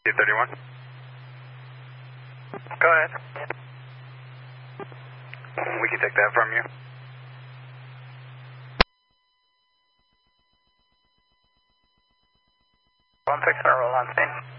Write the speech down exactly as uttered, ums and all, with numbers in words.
T thirty-one. Go ahead. We can take that from you. I'm fixing to roll on scene.